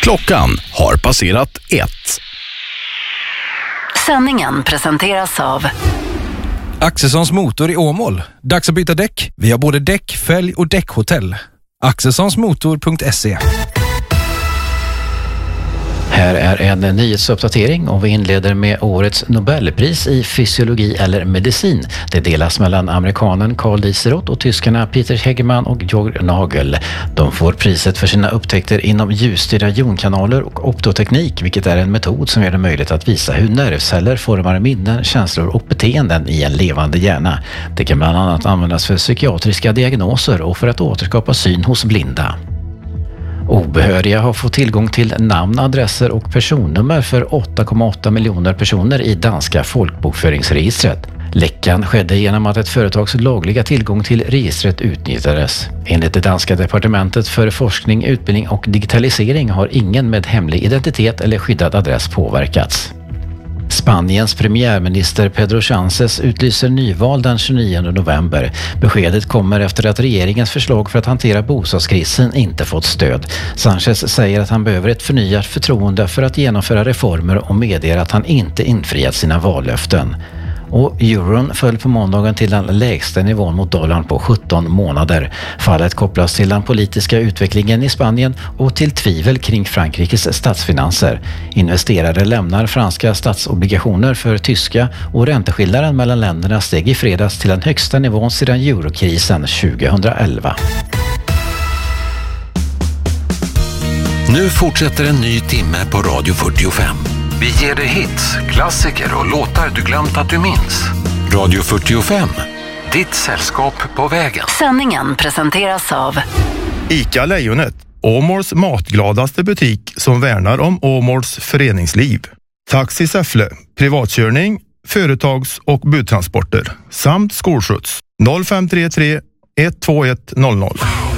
Klockan har passerat 1. Sändningen presenteras av Axelssons motor i Åmål. Dags att byta däck. Vi har både däck, fälg och däckhotell. Axelssonsmotor.se. Här är en nyhetsuppdatering och vi inleder med årets Nobelpris i fysiologi eller medicin. Det delas mellan amerikanen Karl Liseroth och tyskarna Peter Hegemann och Jörg Nagel. De får priset för sina upptäckter inom ljusstyrda jonkanaler och optoteknik, vilket är en metod som gör det möjligt att visa hur nervceller formar minnen, känslor och beteenden i en levande hjärna. Det kan bland annat användas för psykiatriska diagnoser och för att återskapa syn hos blinda. Obehöriga har fått tillgång till namn, adresser och personnummer för 8,8 miljoner personer i danska folkbokföringsregistret. Läckan skedde genom att ett företags lagliga tillgång till registret utnyttjades. Enligt det danska departementet för forskning, utbildning och digitalisering har ingen med hemlig identitet eller skyddad adress påverkats. Spaniens premiärminister Pedro Sánchez utlyser nyval den 29 november. Beskedet kommer efter att regeringens förslag för att hantera bostadskrisen inte fått stöd. Sánchez säger att han behöver ett förnyat förtroende för att genomföra reformer och medger att han inte infriat sina vallöften. Och euron föll på måndagen till den lägsta nivån mot dollarn på 17 månader. Fallet kopplas till den politiska utvecklingen i Spanien och till tvivel kring Frankrikes statsfinanser. Investerare lämnar franska statsobligationer för tyska och ränteskillnaden mellan länderna steg i fredags till den högsta nivån sedan eurokrisen 2011. Nu fortsätter en ny timme på Radio 45. Vi ger dig hits, klassiker och låtar du glömt att du minns. Radio 45, ditt sällskap på vägen. Sändningen presenteras av ICA Lejonet, Åmåls matgladaste butik som värnar om Åmåls föreningsliv. Taxi Säffle, privatkörning, företags- och budtransporter samt skolskjuts. 0533 121 00.